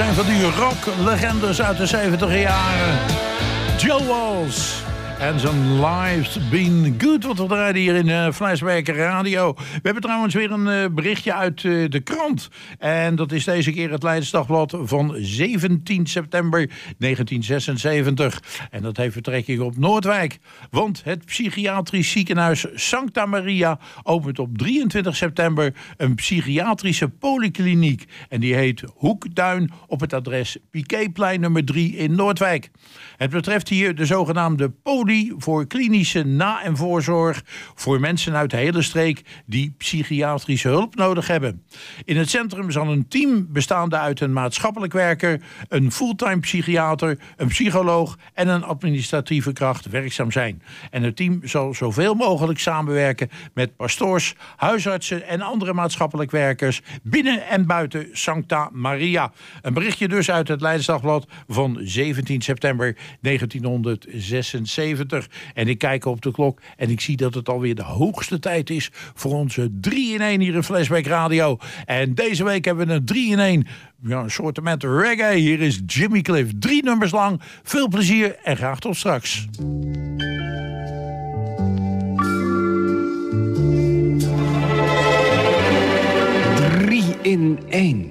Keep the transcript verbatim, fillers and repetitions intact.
zijn van die rocklegendes uit de zeventig jaren. Joe Walsh. En zijn Life's Been Good, wat we draaien hier in uh, Flashback Radio. We hebben trouwens weer een uh, berichtje uit uh, de krant. En dat is deze keer het Leidens Dagblad van zeventien september negentien zesenzeventig. En dat heeft betrekking op Noordwijk. Want het psychiatrisch ziekenhuis Sancta Maria opent op drieëntwintig september een psychiatrische polykliniek. En die heet Hoekduin op het adres Piquetplein nummer drie in Noordwijk. Het betreft hier de zogenaamde poly voor klinische na- en voorzorg voor mensen uit de hele streek die psychiatrische hulp nodig hebben. In het centrum zal een team bestaande uit een maatschappelijk werker, een fulltime psychiater, een psycholoog en een administratieve kracht werkzaam zijn. En het team zal zoveel mogelijk samenwerken met pastoors, huisartsen en andere maatschappelijk werkers binnen en buiten Sancta Maria. Een berichtje dus uit het Leidens Dagblad van zeventien september negentienhonderdzesenzeventig. En ik kijk op de klok en ik zie dat het alweer de hoogste tijd is voor onze drie in één hier in Flashback Radio. En deze week hebben we een drie in één, ja, een soortement reggae. Hier is Jimmy Cliff. Drie nummers lang. Veel plezier en graag tot straks. drie in één.